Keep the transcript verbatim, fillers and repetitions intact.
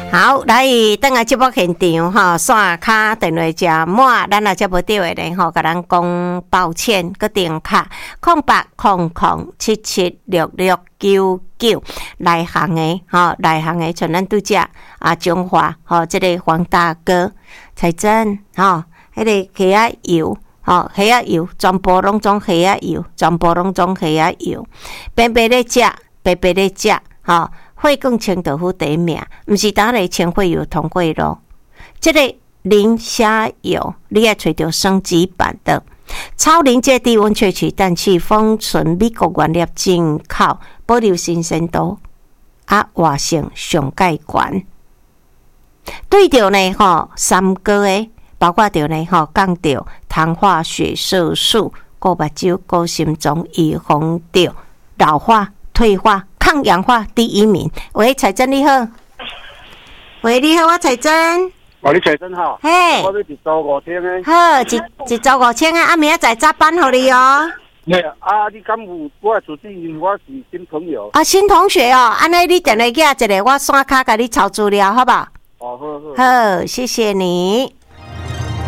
好，来等下节目现场吼，线卡电话加满，咱若接不到的咧吼，甲咱讲抱歉，个电卡空八空空七七六六九九，内行的吼，内行的像咱拄只啊中华吼，即、这个黄大哥彩珍吼，迄、那个虾仔油吼，虾仔油全部拢种虾仔油，全部拢种虾仔油，白白咧食，白白咧食吼。血更清豆腐第一名，毋是打来清血油通过咯。这个磷虾油，你要找到升级版的超临界低温萃取氮气封存美国原料进口，保留新鲜度，啊，活性上盖悬。对着呢吼，三个诶，包括着呢吼，降着糖化血色素、顾目睭、顾心脏，预防着老化、退化。抗氧化第一名。喂，彩珍你好。喂，你好，我彩珍。 哦，你彩珍好。 嘿。 我要一周五千诶。 好，一一周五千啊！啊，明仔载早班互你哦。 嘿，啊，你敢有我的处境？我是新朋友。 啊，新同学哦，安尼你电话寄一个，我线卡甲你抄资料，好不好？ 哦，好好。 好，谢谢你。